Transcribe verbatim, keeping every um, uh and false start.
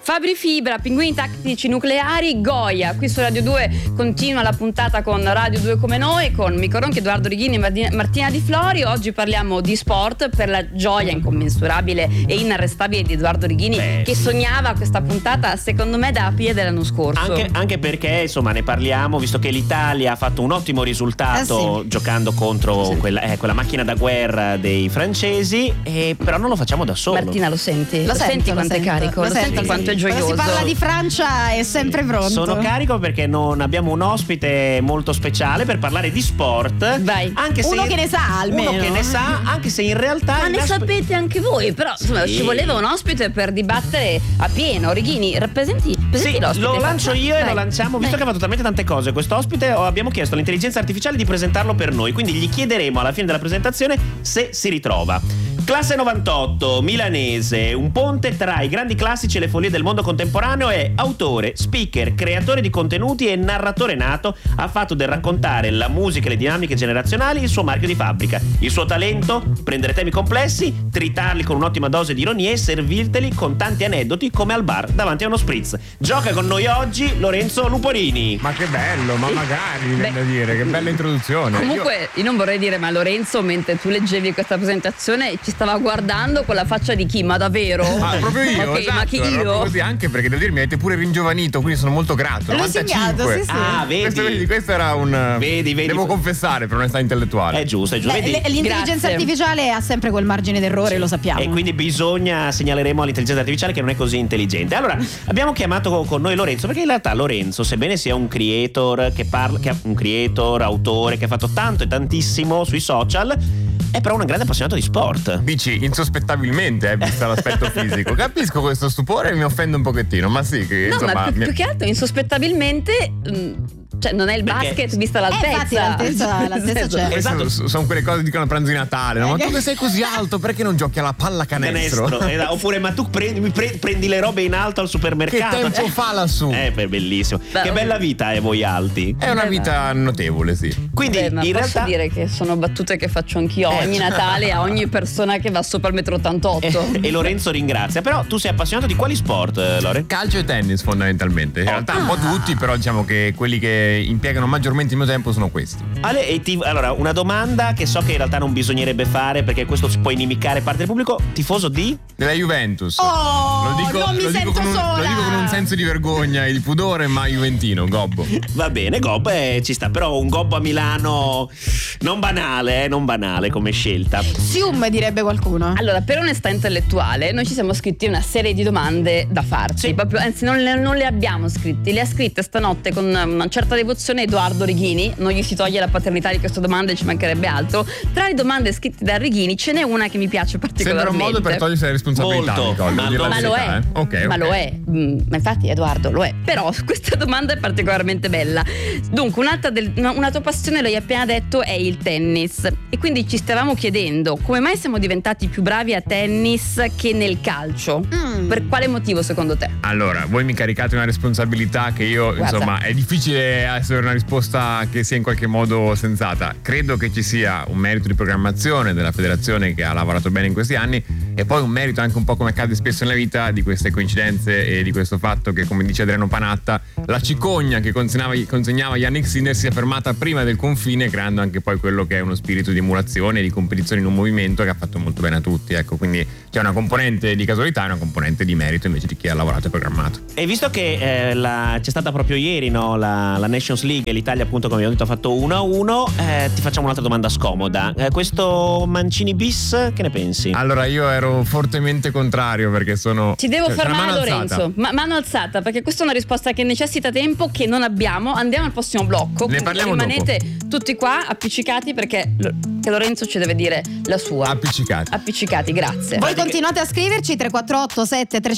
Fabri Fibra, Pinguini Tattici Nucleari, Goya. Qui su Radio due continua la puntata con Radio due come noi, con Mico Ronchi, Edoardo Righini e Martina Di Flori. Oggi parliamo di sport per la gioia incommensurabile e inarrestabile di Edoardo Righini, Beh, che sì. sognava questa puntata secondo me da aprile dell'anno scorso. Anche, anche perché insomma ne parliamo, visto che l'Italia ha fatto un ottimo risultato eh sì. giocando contro sì. quella, eh, quella macchina da guerra dei francesi, e però non lo facciamo da solo. Martina, lo senti? Lo, lo sento, senti lo quanto sento, è carico? Lo, lo sento, senti quanto è gioioso? Quando si parla di Francia è sempre pronto. Sono carico perché non abbiamo un ospite molto speciale per parlare di sport. Vai. Anche se uno che ne sa almeno. Uno che ne sa, anche se in realtà Ma ne asp- sapete anche voi, però sì. insomma, ci voleva un ospite per dibattere a pieno. Righini, rappresenti, rappresenti sì, l'ospite. lo lancio io Dai. e lo lanciamo, visto Dai. che ha fatto talmente tante cose questo ospite, abbiamo chiesto all'intelligenza artificiale di presentarlo per noi, quindi gli chiederemo alla fine della presentazione se si ritrova. Classe novantotto, milanese, un ponte tra i grandi classici e le follie del mondo contemporaneo, è autore, speaker, creatore di contenuti e narratore nato. Ha fatto del raccontare la musica e le dinamiche generazionali il suo marchio di fabbrica. Il suo talento? Prendere temi complessi, tritarli con un'ottima dose di ironia e servirteli con tanti aneddoti come al bar davanti a uno spritz. Gioca con noi oggi Lorenzo Luporini. Ma che bello, ma magari mi viene da dire, che bella introduzione. Comunque io... io non vorrei dire, ma Lorenzo mentre tu leggevi questa presentazione ci stava guardando con la faccia di chi? Ma davvero? Ah, proprio io, okay, esatto, ma chi io? Così, anche perché devo dire mi avete pure ringiovanito, quindi sono molto grato. L'ho novantacinque. segnato, sì, sì. Ah, vedi. Questo, vedi, questo era un Vedi, vedi. devo confessare per onestà intellettuale. È giusto, è giusto. Beh, Vedi? l'intelligenza Grazie. artificiale ha sempre quel margine d'errore, lo sappiamo. E quindi bisogna, segnaleremo all'intelligenza artificiale che non è così intelligente. Allora, abbiamo chiamato con noi Lorenzo perché in realtà Lorenzo, sebbene sia un creator che parla, che un creator, autore che ha fatto tanto e tantissimo sui social, è però un grande appassionato di sport. Dici insospettabilmente, eh, visto l'aspetto fisico. Capisco questo stupore e mi offende un pochettino, ma sì, che No, insomma. ma più, mi- più che altro insospettabilmente mh, cioè non è il Perché- basket vista l'altezza. Eh, infatti, l'altezza- l'altezza c'è. Queste Esatto. so- sono quelle cose che dicono a pranzo di Natale, no? Ma tu che sei così alto, perché non giochi alla palla canestro? Canestro, eh, oppure ma tu prendi, mi pre- prendi le robe in alto al Che supermercato. tempo Cioè- fa lassù? Eh, beh, bellissimo. Beh, che bella vita è voi alti. È una Beh, vita notevole, sì. Quindi Beh, ma in posso realtà dire che sono battute che faccio anch'io Eh. ogni Natale a ogni persona che va sopra il metro ottantotto. eh, e Lorenzo ringrazia. Però tu sei appassionato di quali sport, eh, Lore? Calcio e tennis fondamentalmente. In realtà un po' tutti, però diciamo che quelli che impiegano maggiormente il mio tempo sono questi. Ale, e ti- allora, una domanda che so che in realtà non bisognerebbe fare perché questo si può inimicare parte del pubblico. Tifoso di? Della Juventus. Oh, lo dico, non mi lo dico sento con un, sola. lo dico con un senso di vergogna e di pudore, ma juventino, gobbo. Va bene, Gobbo eh, ci sta, però un Gobbo a Milano non banale, eh, non banale come scelta. Sium, direbbe qualcuno. Allora, per onestà intellettuale, noi ci siamo scritti una serie di domande da farci. Proprio, anzi, non le, non le abbiamo scritte, le ha scritte stanotte con una certa devozione Edoardo Righini. Non gli si toglie la paternità di queste domande, ci mancherebbe altro. Tra le domande scritte da Righini ce n'è una che mi piace Sembra particolarmente. un modo per togliersi la responsabilità. Molto, Nicole, ma devo dire la Ma lo verità, è, eh. Ok, ma ok. lo è, Mm, ma infatti Edoardo lo è. Però questa domanda è particolarmente bella. Dunque, un'altra del, una, una tua passione, l'hai appena detto, è il tennis. E quindi ci stavamo chiedendo come mai siamo diventati più bravi a tennis che nel calcio. Mm. Per quale motivo secondo te? Allora, voi mi caricate una responsabilità che io, Guarda. insomma, è difficile essere una risposta che sia in qualche modo sensata. Credo che ci sia un merito di programmazione della federazione che ha lavorato bene in questi anni e poi un merito anche un po', come accade spesso nella vita, di queste coincidenze e di questo fatto che, come dice Adriano Panatta, la cicogna che consegnava, consegnava Yannick Sinner si è fermata prima del confine, creando anche poi quello che è uno spirito di emulazione e di competizione in un movimento che ha fatto molto bene a tutti. Ecco, quindi c'è una componente di casualità e una componente di merito invece di chi ha lavorato e programmato. E visto che eh, la, c'è stata proprio ieri, no, la, la Nations League e l'Italia, appunto, come abbiamo detto, ha fatto uno a uno, eh, ti facciamo un'altra domanda scomoda. Eh, questo Mancini bis, che ne pensi? Allora, io ero fortemente contrario perché sono. Ti devo cioè, c'è una fermare, mano Lorenzo. alzata. Ma, mano alzata, perché questa è una risposta che necessita tempo, che non abbiamo. Andiamo al prossimo blocco. Ne Quindi parliamo rimanete tutti qua appiccicati perché lo- che Lorenzo ci deve dire la sua. Appiccicati. Appiccicati, grazie. Voi continuate a scriverci tre quattro otto sette tre